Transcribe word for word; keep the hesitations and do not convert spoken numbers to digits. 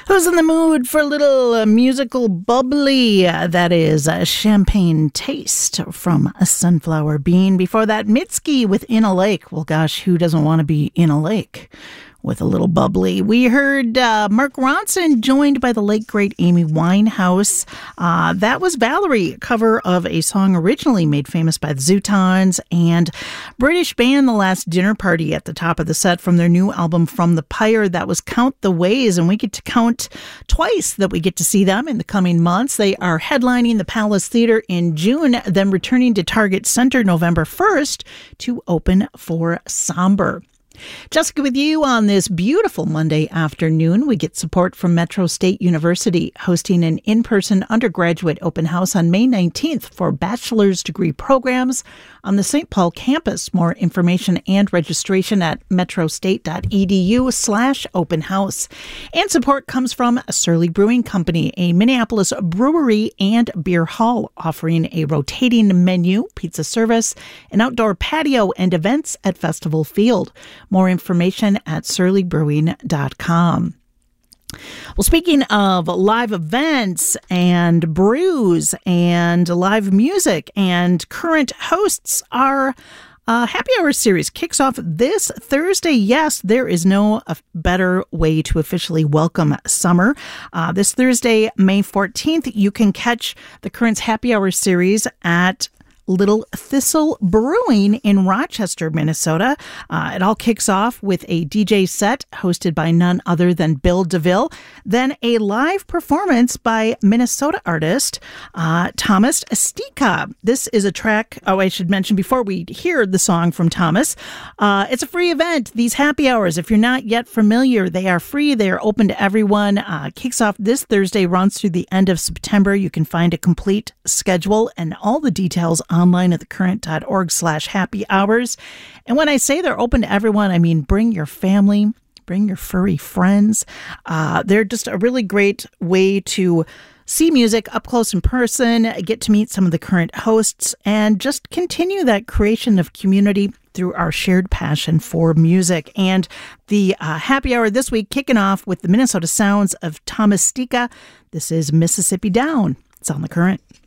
Who's in the mood for a little uh, musical bubbly? Uh, that is uh, Champagne Taste from a Sunflower Bean. Before that, Mitski with In a Lake. Well, gosh, who doesn't want to be in a lake with a little bubbly? We heard uh, Mark Ronson joined by the late great Amy Winehouse. Uh, that was Valerie, a cover of a song originally made famous by the Zootons, and British band The Last Dinner Party at the top of the set from their new album From the Pyre. That was Count the Ways, and we get to count twice that we get to see them in the coming months. They are headlining the Palace Theatre in June, then returning to Target Center November first to open for Somber. Jessica with you on this beautiful Monday afternoon. We get support from Metro State University, hosting an in-person undergraduate open house on May nineteenth for bachelor's degree programs on the Saint Paul campus. More information and registration at metrostate.edu slash open house. And support comes from Surly Brewing Company, a Minneapolis brewery and beer hall, offering a rotating menu, pizza service, an outdoor patio, and events at Festival Field. More information at surly brewing dot com. Well, speaking of live events and brews and live music and current hosts, our uh, Happy Hour series kicks off this Thursday. Yes, there is no better way to officially welcome summer. Uh, this Thursday, May fourteenth, you can catch the Currents Happy Hour series at Little Thistle Brewing in Rochester, Minnesota. Uh, it all kicks off with a D J set hosted by none other than Bill DeVille. Then a live performance by Minnesota artist uh, Thomas Stika. This is a track, oh, I should mention before we hear the song from Thomas, uh, it's a free event. These happy hours, if you're not yet familiar, they are free. They are open to everyone. Uh, kicks off this Thursday, runs through the end of September. You can find a complete schedule and all the details on online at thecurrent.org slash happy hours. And when I say they're open to everyone, I mean bring your family, bring your furry friends. Uh, they're just a really great way to see music up close in person, get to meet some of the current hosts, and just continue that creation of community through our shared passion for music. And the uh, happy hour this week kicking off with the Minnesota sounds of Thomas Stika. This is Mississippi Down. It's on The Current.